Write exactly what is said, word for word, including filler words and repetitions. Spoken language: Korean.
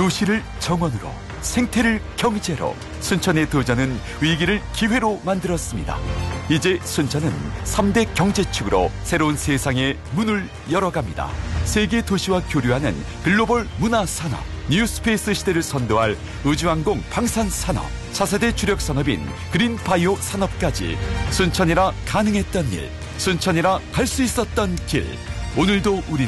도시를 정원으로, 생태를 경제로, 순천의 도전은 위기를 기회로 만들었습니다. 이제 순천은 삼 대 경제축으로 새로운 세상의 문을 열어갑니다. 세계 도시와 교류하는 글로벌 문화산업, 뉴스페이스 시대를 선도할 우주항공 방산산업, 차세대 주력 산업인 그린바이오 산업까지 순천이라 가능했던 일, 순천이라 갈 수 있었던 길. 오늘도 우리